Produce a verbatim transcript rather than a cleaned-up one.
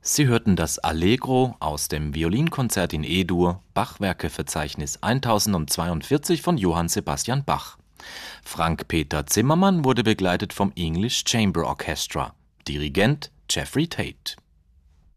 Sie hörten das Allegro aus dem Violinkonzert in E-Dur, Bachwerkeverzeichnis tausendzweiundvierzig von Johann Sebastian Bach. Frank-Peter Zimmermann wurde begleitet vom English Chamber Orchestra. Dirigent Jeffrey Tate.